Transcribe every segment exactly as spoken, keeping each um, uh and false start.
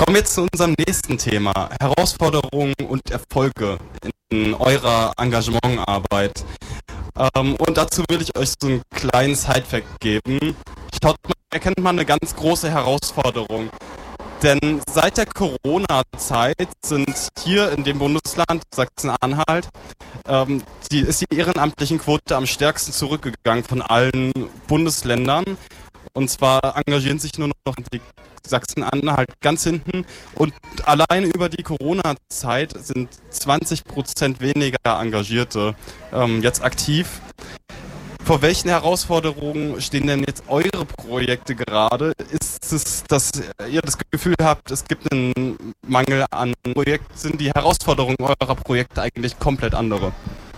Kommen wir jetzt zu unserem nächsten Thema. Herausforderungen und Erfolge in eurer Engagementarbeit. Ähm, und dazu will ich euch so einen kleinen Sidefact geben. Schaut mal, erkennt man eine ganz große Herausforderung. Denn seit der Corona-Zeit sind hier in dem Bundesland Sachsen-Anhalt ähm, die, ist die ehrenamtlichen Quote am stärksten zurückgegangen von allen Bundesländern. Und zwar engagieren sich nur noch die Sachsen-Anhalt ganz hinten. Und allein über die Corona-Zeit sind zwanzig Prozent weniger Engagierte ähm, jetzt aktiv. Vor welchen Herausforderungen stehen denn jetzt eure Projekte gerade? Ist es, dass ihr das Gefühl habt, es gibt einen Mangel an Projekten? Sind die Herausforderungen eurer Projekte eigentlich komplett andere?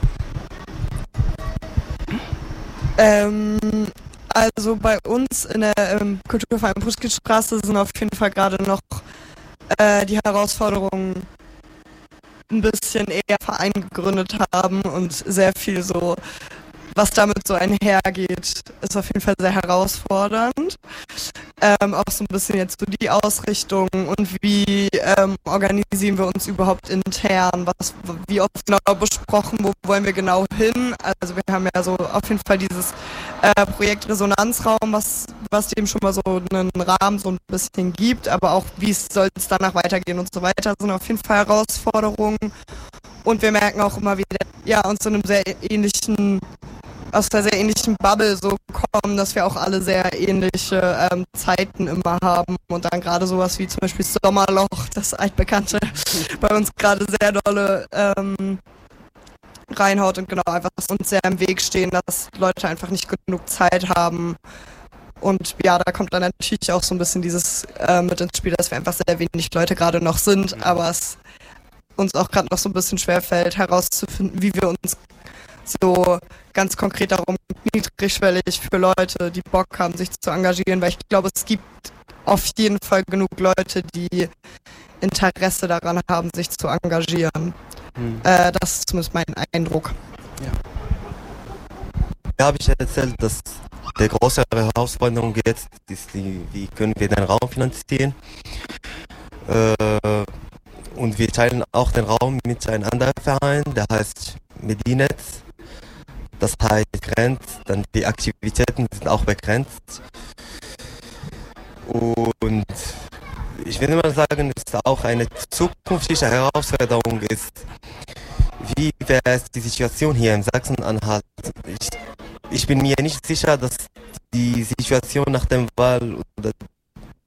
Ähm, also bei uns in der ähm, Kulturverein Puschkitzstraße sind auf jeden Fall gerade noch äh, die Herausforderungen ein bisschen eher Verein gegründet haben und sehr viel so, was damit so einhergeht, ist auf jeden Fall sehr herausfordernd. Ähm, auch so ein bisschen jetzt so die Ausrichtung und wie ähm, organisieren wir uns überhaupt intern, was, wie oft genau besprochen, wo wollen wir genau hin. Also wir haben ja so auf jeden Fall dieses äh, Projekt Resonanzraum, was, was dem schon mal so einen Rahmen so ein bisschen gibt, aber auch wie es soll es danach weitergehen und so weiter, sind auf jeden Fall Herausforderungen. Und wir merken auch immer wieder, ja, uns in einem sehr ähnlichen aus einer sehr ähnlichen Bubble so kommen, dass wir auch alle sehr ähnliche ähm, Zeiten immer haben und dann gerade sowas wie zum Beispiel Sommerloch, das altbekannte, bei uns gerade sehr dolle ähm, reinhaut und genau einfach uns sehr im Weg stehen, dass Leute einfach nicht genug Zeit haben. Und ja, da kommt dann natürlich auch so ein bisschen dieses äh, mit ins Spiel, dass wir einfach sehr wenig Leute gerade noch sind, aber es uns auch gerade noch so ein bisschen schwerfällt, herauszufinden, wie wir uns so ganz konkret darum niedrigschwellig für Leute, die Bock haben, sich zu engagieren, weil ich glaube, es gibt auf jeden Fall genug Leute, die Interesse daran haben, sich zu engagieren. Mhm. Äh, das ist zumindest mein Eindruck. Ja. Ja, habe ich erzählt, dass die große Herausforderung jetzt ist, die, wie können wir den Raum finanzieren. Äh, und wir teilen auch den Raum mit einem anderen Verein, der heißt Medinetz. Das heißt begrenzt, dann die Aktivitäten sind auch begrenzt. Und ich würde mal sagen, dass auch eine zukünftige Herausforderung ist, wie wäre die Situation hier in Sachsen-Anhalt. Ich, ich bin mir nicht sicher, dass die Situation nach dem Wahl oder